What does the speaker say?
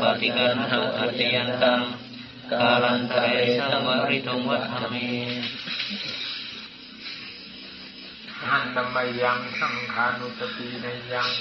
ปฏิกันหังอัตยันตังกาลันตเรสัมวริตุงวัฏฏมิหันตมยังสังขานุสติในยัง